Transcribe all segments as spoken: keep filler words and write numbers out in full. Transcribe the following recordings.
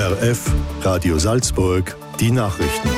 R F, Radio Salzburg, die Nachrichten.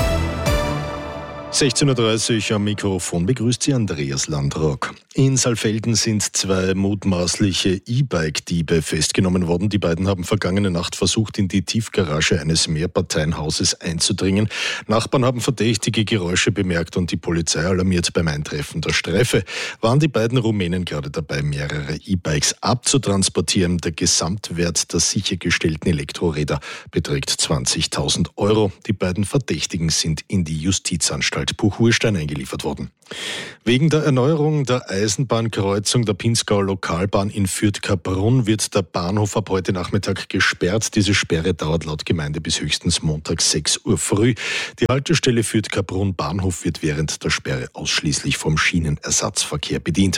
sechzehn Uhr dreißig am Mikrofon begrüßt Sie Andreas Landrock. In Saalfelden sind zwei mutmaßliche E-Bike-Diebe festgenommen worden. Die beiden haben vergangene Nacht versucht, in die Tiefgarage eines Mehrparteienhauses einzudringen. Nachbarn haben verdächtige Geräusche bemerkt und die Polizei alarmiert beim Eintreffen der Streife. Waren die beiden Rumänen gerade dabei, mehrere E-Bikes abzutransportieren. Der Gesamtwert der sichergestellten Elektroräder beträgt zwanzigtausend Euro. Die beiden Verdächtigen sind in die Justizanstalt Buchurstein eingeliefert worden. Wegen der Erneuerung der Eisenbahnkreuzung der Pinzgauer Lokalbahn in Fürth-Kaprun wird der Bahnhof ab heute Nachmittag gesperrt. Diese Sperre dauert laut Gemeinde bis höchstens Montag sechs Uhr früh. Die Haltestelle Fürth-Kaprun Bahnhof wird während der Sperre ausschließlich vom Schienenersatzverkehr bedient.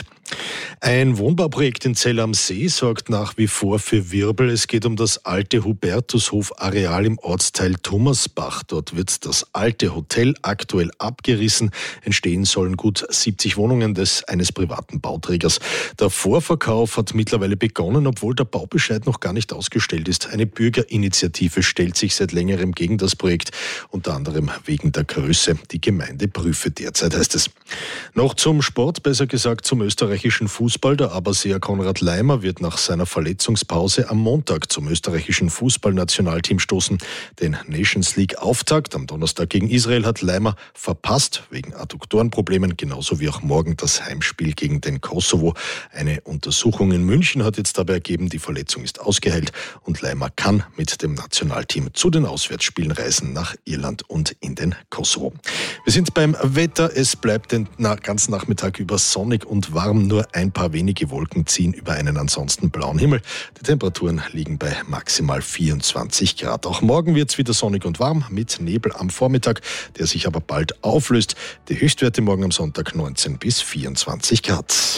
Ein Wohnbauprojekt in Zell am See sorgt nach wie vor für Wirbel. Es geht um das alte Hubertushof-Areal im Ortsteil Thomasbach. Dort wird das alte Hotel aktuell abgerissen. Entstehen sollen gut siebzig Wohnungen des eines privaten Bauträgers. Der Vorverkauf hat mittlerweile begonnen, obwohl der Baubescheid noch gar nicht ausgestellt ist. Eine Bürgerinitiative stellt sich seit längerem gegen das Projekt, unter anderem wegen der Größe. Die Gemeinde prüfe derzeit, heißt es. Noch zum Sport, besser gesagt zum österreichischen Fußball. Der Aberseer Konrad Laimer wird nach seiner Verletzungspause am Montag zum österreichischen Fußballnationalteam stoßen. Den Nations League Auftakt am Donnerstag gegen Israel hat Laimer verpasst, wegen Adduktorenproblemen, genauso wie auch morgen das Heimspiel gegen den Kosovo. Eine Untersuchung in München hat jetzt dabei ergeben, die Verletzung ist ausgeheilt und Laimer kann mit dem Nationalteam zu den Auswärtsspielen reisen nach Irland und in den Kosovo. Wir sind beim Wetter. Es bleibt den ganzen Nachmittag über sonnig und warm. Nur ein paar wenige Wolken ziehen über einen ansonsten blauen Himmel. Die Temperaturen liegen bei maximal vierundzwanzig Grad. Auch morgen wird es wieder sonnig und warm mit Nebel am Vormittag, der sich aber bald auflöst. Die Höchstwerte morgen am Sonntag neunzehn bis vierundzwanzig Grad.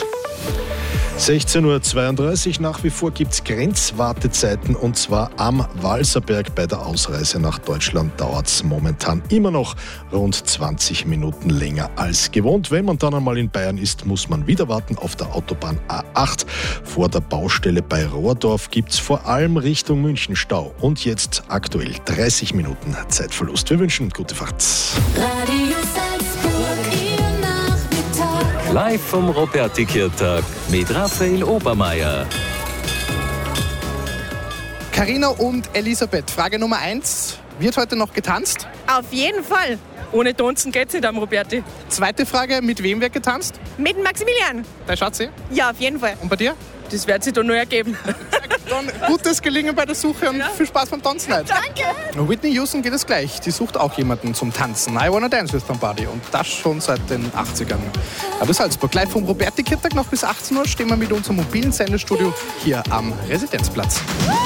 sechzehn Uhr zweiunddreißig, nach wie vor gibt es Grenzwartezeiten und zwar am Walserberg. Bei der Ausreise nach Deutschland dauert es momentan immer noch rund zwanzig Minuten länger als gewohnt. Wenn man dann einmal in Bayern ist, muss man wieder warten auf der Autobahn A acht. Vor der Baustelle bei Rohrdorf gibt es vor allem Richtung München Stau und jetzt aktuell dreißig Minuten Zeitverlust. Wir wünschen gute Fahrt. Radio Salzburg, Ihr Nachmittag. Live vom Roberti-Kirtag mit Raphael Obermeier. Carina und Elisabeth, Frage Nummer eins. Wird heute noch getanzt? Auf jeden Fall. Ohne Tanzen geht's nicht am Roberti. Zweite Frage, mit wem wird getanzt? Mit dem Maximilian. Dein Schatzi? Ja, auf jeden Fall. Und bei dir? Das wird sich dann noch ergeben. Dann gutes Gelingen bei der Suche und ja. Viel Spaß beim Tanzen heute. Danke. Whitney Houston geht es gleich. Die sucht auch jemanden zum Tanzen. I Wanna Dance with Somebody. Und das schon seit den achtzigern. Aber Salzburg, live vom Roberti-Kirtag noch bis achtzehn Uhr stehen wir mit unserem mobilen Sendestudio hier am Residenzplatz.